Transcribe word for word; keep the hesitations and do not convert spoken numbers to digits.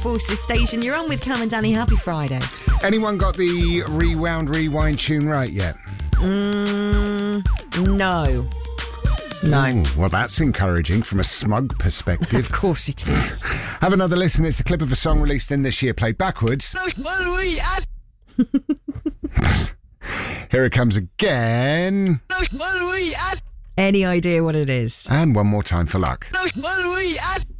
Forces station. You're on with Cam and Danny. Happy Friday. Anyone got the rewound rewind tune right yet? Mm, no. No. Ooh, well, that's encouraging from a smug perspective. Of course it is. Have another listen. It's a clip of a song released in this year, played backwards. Here it comes again. Any idea what it is? And one more time for luck.